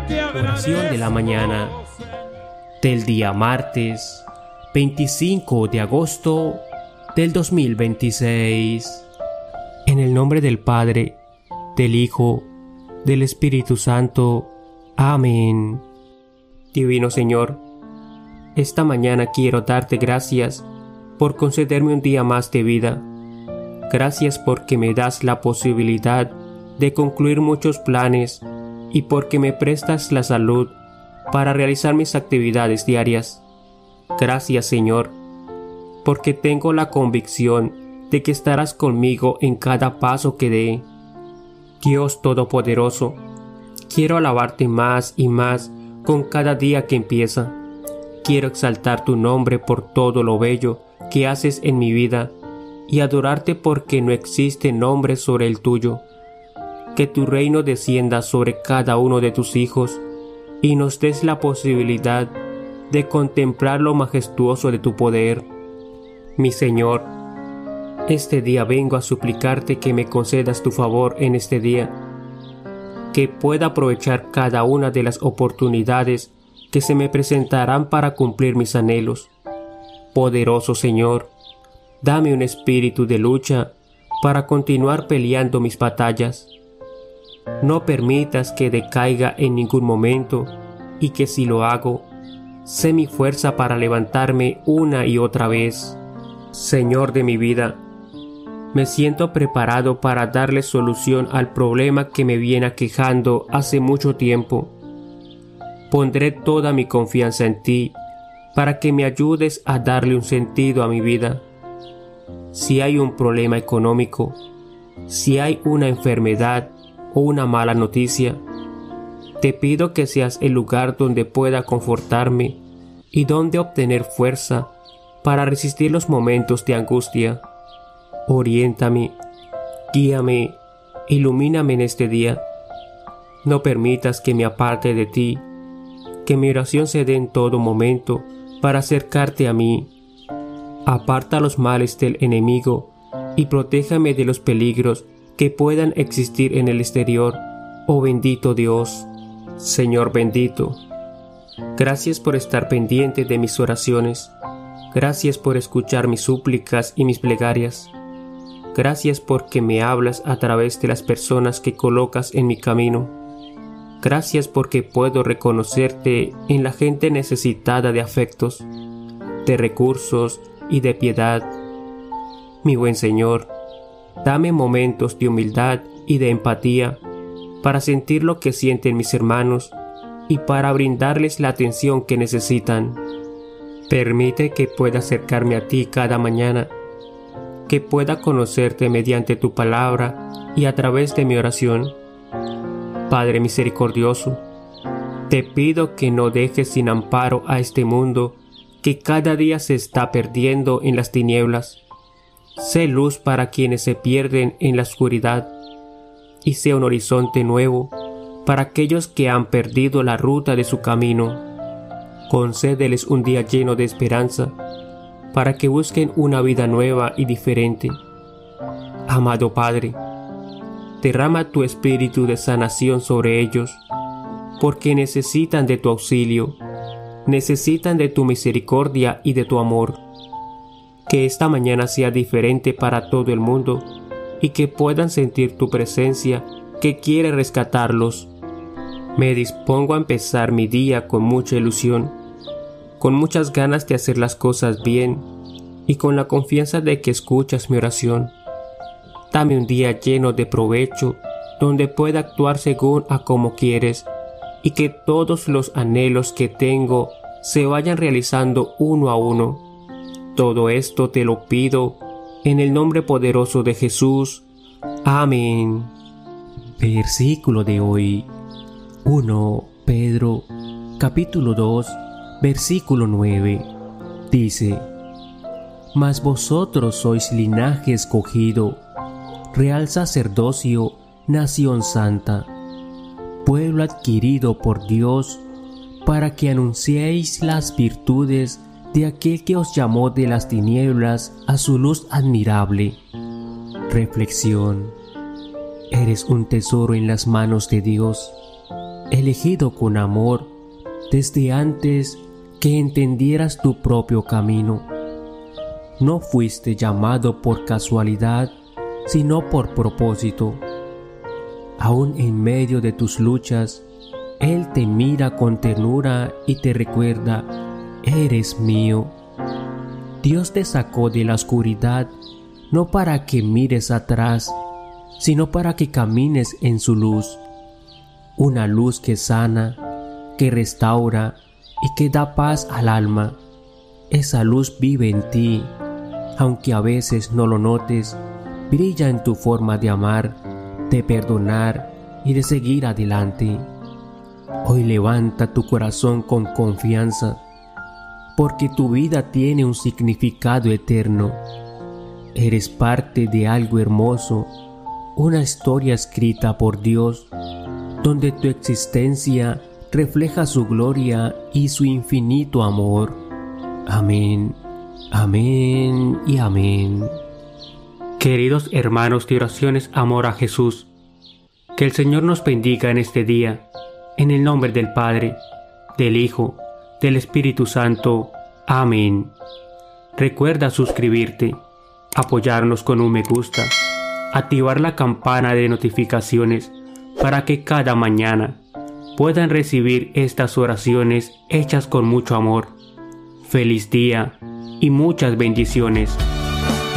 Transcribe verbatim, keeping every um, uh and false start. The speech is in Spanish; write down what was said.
Oración de la mañana del día martes veinticinco de agosto del dos mil veintiséis. En el nombre del Padre, del Hijo, del Espíritu Santo. Amén. Divino Señor, esta mañana quiero darte gracias por concederme un día más de vida. Gracias porque me das la posibilidad de concluir muchos planes y porque me prestas la salud para realizar mis actividades diarias. Gracias, Señor, porque tengo la convicción de que estarás conmigo en cada paso que dé. Dios Todopoderoso, quiero alabarte más y más con cada día que empieza. Quiero exaltar tu nombre por todo lo bello que haces en mi vida y adorarte porque no existe nombre sobre el tuyo. Que tu reino descienda sobre cada uno de tus hijos y nos des la posibilidad de contemplar lo majestuoso de tu poder. Mi Señor, este día vengo a suplicarte que me concedas tu favor en este día, que pueda aprovechar cada una de las oportunidades que se me presentarán para cumplir mis anhelos. Poderoso Señor, dame un espíritu de lucha para continuar peleando mis batallas. No permitas que decaiga en ningún momento y que si lo hago, sé mi fuerza para levantarme una y otra vez. Señor de mi vida, me siento preparado para darle solución al problema que me viene aquejando hace mucho tiempo. Pondré toda mi confianza en ti para que me ayudes a darle un sentido a mi vida. Si hay un problema económico, si hay una enfermedad o una mala noticia, te pido que seas el lugar donde pueda confortarme y donde obtener fuerza para resistir los momentos de angustia. Oriéntame, guíame, ilumíname en este día. No permitas que me aparte de ti, que mi oración se dé en todo momento para acercarte a mí. Aparta los males del enemigo y protéjame de los peligros que puedan existir en el exterior, oh bendito Dios. Señor bendito, gracias por estar pendiente de mis oraciones. Gracias por escuchar mis súplicas y mis plegarias. Gracias porque me hablas a través de las personas que colocas en mi camino. Gracias porque puedo reconocerte en la gente necesitada de afectos, de recursos y de piedad. Mi buen Señor, dame momentos de humildad y de empatía para sentir lo que sienten mis hermanos y para brindarles la atención que necesitan. Permite que pueda acercarme a ti cada mañana, que pueda conocerte mediante tu palabra y a través de mi oración. Padre misericordioso, te pido que no dejes sin amparo a este mundo que cada día se está perdiendo en las tinieblas. Sé luz para quienes se pierden en la oscuridad y sea un horizonte nuevo para aquellos que han perdido la ruta de su camino. Concédeles un día lleno de esperanza para que busquen una vida nueva y diferente. Amado Padre, derrama tu espíritu de sanación sobre ellos, porque necesitan de tu auxilio, necesitan de tu misericordia y de tu amor. Que esta mañana sea diferente para todo el mundo y que puedan sentir tu presencia que quiere rescatarlos. Me dispongo a empezar mi día con mucha ilusión, con muchas ganas de hacer las cosas bien y con la confianza de que escuchas mi oración. Dame un día lleno de provecho, donde pueda actuar según a como quieres y que todos los anhelos que tengo se vayan realizando uno a uno. Todo esto te lo pido en el nombre poderoso de Jesús. Amén. Versículo de hoy. primero Pedro, capítulo dos, versículo nueve. Dice: Mas vosotros sois linaje escogido, real sacerdocio, nación santa, pueblo adquirido por Dios, para que anunciéis las virtudes de aquel que os llamó de las tinieblas a su luz admirable. Reflexión. Eres un tesoro en las manos de Dios. elegido con amor desde antes que entendieras tu propio camino. No fuiste llamado por casualidad, sino por propósito. Aún en medio de tus luchas, Él te mira con ternura y te recuerda: eres mío. Dios te sacó de la oscuridad no para que mires atrás, sino para que camines en su luz. Una luz que sana, que restaura y que da paz al alma. Esa luz vive en ti, aunque a veces no lo notes, brilla en tu forma de amar, de perdonar y de seguir adelante. Hoy levanta tu corazón con confianza, porque tu vida tiene un significado eterno. Eres parte de algo hermoso, una historia escrita por Dios, donde tu existencia refleja su gloria y su infinito amor. Amén, amén y amén. Queridos hermanos de Oraciones Amor a Jesús, que el Señor nos bendiga en este día, en el nombre del Padre, del Hijo, del Espíritu Santo. Amén. Recuerda suscribirte, apoyarnos con un me gusta, activar la campana de notificaciones para que cada mañana puedan recibir estas oraciones hechas con mucho amor. Feliz día y muchas bendiciones.